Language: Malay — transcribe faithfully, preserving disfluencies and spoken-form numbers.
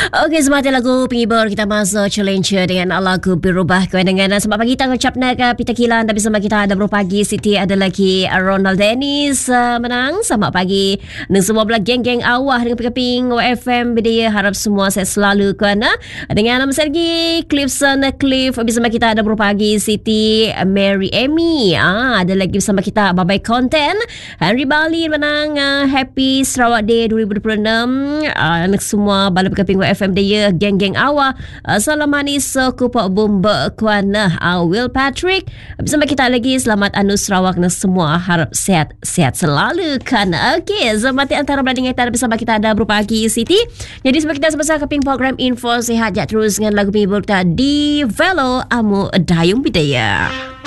Okey, semangat lagu penghibur kita masuk challenge dengan lagu berubah dengan selamat pagi kita ucap nak pita kilan tapi sama kita ada berubah pagi Siti ada lagi Ronald Dennis uh, menang selamat pagi dan semua belah geng-geng awah dengan Pekaping F M dia harap semua saya selalu kena dengan nama saya lagi Clifson Cliff bersama kita ada berubah pagi Siti Mary Amy ah ada lagi bersama kita Babai Content Henry Bali menang uh, Happy Sarawak Day dua ribu dua puluh enam uh, anak semua bala Pekaping F M dia geng-geng awak uh, salam manis uh, kupak bomba kuana uh, Will Patrick bersama kita lagi selamat anu Sarawak dan semua harap sehat-sehat selalu kan. Okey, selamat antara belading kita bersama kita ada berupa pagi Siti. Jadi sebab kita sebesar keping program info sihat jak terus dengan lagu penghibur kita di Velo Amu Dayung Bidaya.